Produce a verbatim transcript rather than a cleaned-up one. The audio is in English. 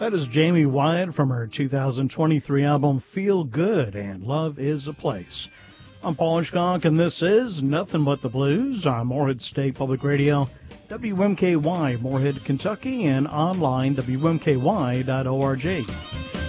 That is Jamie Wyatt from her two thousand twenty-three album Feel Good and Love Is a Place. I'm Paul Hitchcock, and this is Nothing But the Blues on Morehead State Public Radio, W M K Y, Morehead, Kentucky, and online, W M K Y dot org.